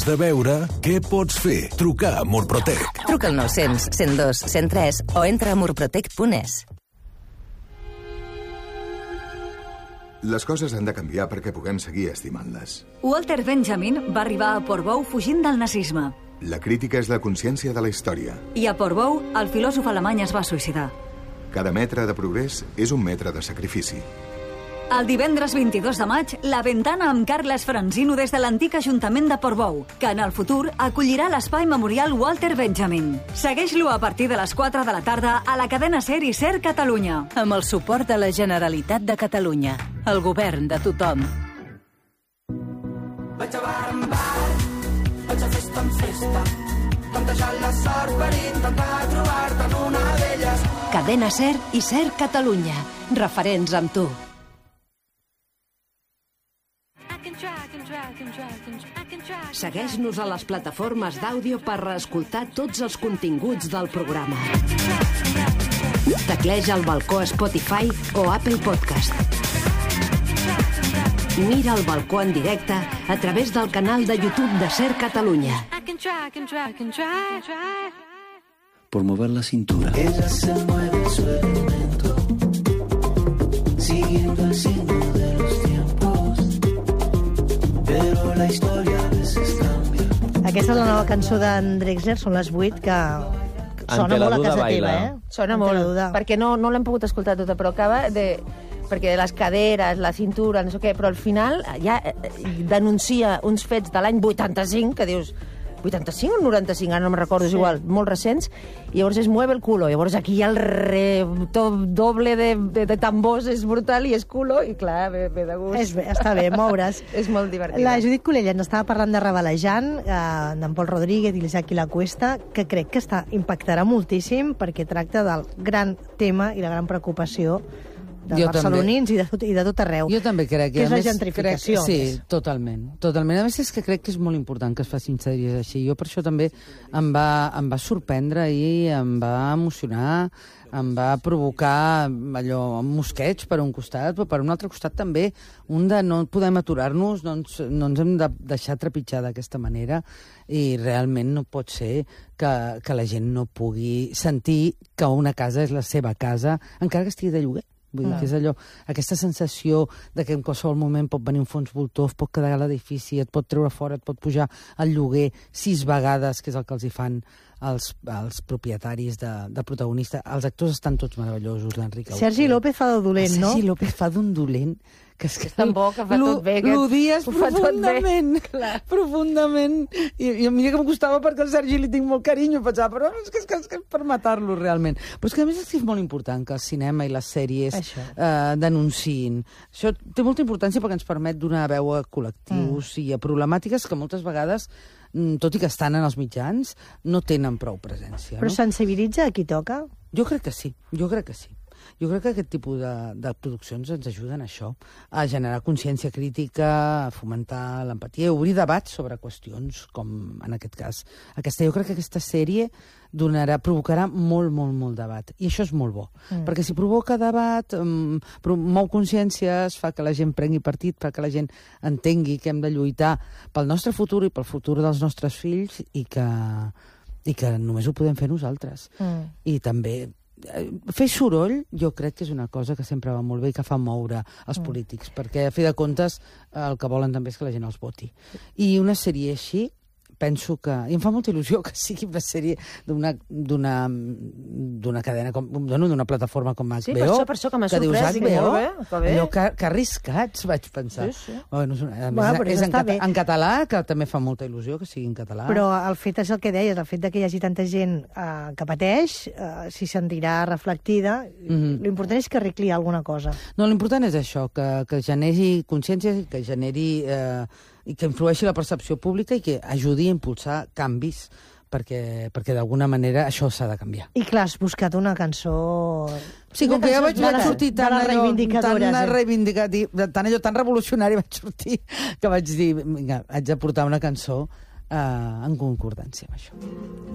de veure, què pots fer? Trucar a Murprotec. Truca al 900 102 103 o entra a murprotec.es. Les coses han de canviar perquè puguem seguir estimant-les. Walter Benjamin va arribar a Portbou fugint del nazisme. La crítica és la consciència de la història. I a Portbou, el filòsof alemany es va suïcidar. Cada metre de progrés és un metre de sacrifici. El divendres 22 de maig, La Ventana amb Carles Franzino des de l'antic Ajuntament de Portbou, que en el futur acollirà l'espai memorial Walter Benjamin. Segueix-lo a partir de les 4 de la tarda a la cadena SER i SER Catalunya. Amb el suport de la Generalitat de Catalunya, el govern de tothom. Vaig a bar en bar, vaig a festa en festa, plantejant la sort per intentar trobar-te en una d'elles. Cadena SER i SER Catalunya, referents amb tu. Segueix-nos a les plataformes d'àudio per reescoltar tots els continguts del programa. Tecleja el balcó Spotify o Apple Podcast. Mira el balcó en directe a través del canal de YouTube de SER Catalunya. Por mover la cintura. Ella se mueve su elemento, siguiendo el signo de los tiempos, pero la historia a veces cambia. Aquesta és la nova cançó d'en Drexler, són les 8, que sona molt a casa teva, eh? Sona molt, perquè no l'hem pogut escoltar tota, però acaba de... perquè de les caderes, la cintura, no sé què, però al final ja denuncia uns fets de l'any 85, que dius... 85 o 95, ara no me'n recordo, és igual, molt recents, i llavors es mueve el culo, llavors aquí hi ha el doble de tambors, és brutal, i és culo, i clar, ve de gust. Està bé, moure's. És molt divertit. La Judit Colella ens estava parlant de Rebalejant, d'en Pol Rodríguez i l'Isaac i la Cuesta, que crec que impactarà moltíssim perquè tracta del gran tema i la gran preocupació de barcelonins i de tot arreu. Jo també crec. Que és la gentrificació. Sí, totalment. A més, és que crec que és molt important que es facin sèries així. Jo per això també em va sorprendre i em va emocionar, em va provocar allò, mosqueig per un costat, però per un altre costat també un de no podem aturar-nos, no ens hem de deixar trepitjar d'aquesta manera, i realment no pot ser que la gent no pugui sentir que una casa és la seva casa, encara que estigui de lloguer. Vull dir que és allò, aquesta sensació de que en qualsevol moment pot venir un fons voltor, pot quedar a l'edifici, et pot treure fora, et pot pujar al lloguer 6 vegades, que és el que els hi fan els propietaris de protagonista. Els actors estan tots meravellosos, l'Enric Autor. Sergi López fa de dolent, no? Sergi López fa d'un dolent que és tan bo, que fa tot bé. L'odies profundament. Profundament. I a mi que em costava perquè al Sergi li tinc molt carinyo, pensava, però és que per matar-lo realment. Però és que a més és molt important que el cinema i les sèries denunciïn. Això té molta importància perquè ens permet donar veu a col·lectius i a problemàtiques que moltes vegades, tot i que estan en els mitjans, no tenen prou presència. Però sensibilitza a qui toca? Jo crec que sí. Jo crec que aquest tipus de produccions ens ajuden a això, a generar consciència crítica, a fomentar l'empatia, a obrir debats sobre qüestions, com en aquest cas. Jo crec que aquesta sèrie provocarà molt, molt, molt debat. I això és molt bo, perquè si provoca debat, mou consciències, fa que la gent prengui partit, fa que la gent entengui que hem de lluitar pel nostre futur i pel futur dels nostres fills i que només ho podem fer nosaltres. I també fer soroll, jo crec que és una cosa que sempre va molt bé i que fa moure els polítics, perquè a fi de comptes el que volen també és que la gent els voti. I una sèrie així, penso que... I em fa molta il·lusió que sigui una sèrie d'una cadena, d'una plataforma com HBO. Sí, per això que m'ha sorprès. Allò que arriscats, vaig pensar. En català, que també fa molta il·lusió que sigui en català. Però el fet és el que deies, el fet que hi hagi tanta gent que pateix, s'hi sentirà reflectida. L'important és que arregli alguna cosa. No, l'important és això, que generi consciència, que generi... i que influeixi la percepció pública i que ajudi a impulsar canvis, perquè d'alguna manera això s'ha de canviar. I clar, has buscat una cançó... Sí, com que ja vaig sortir tan revolucionari vaig sortir, que vaig dir, vinga, haig de portar una cançó en concordància amb això.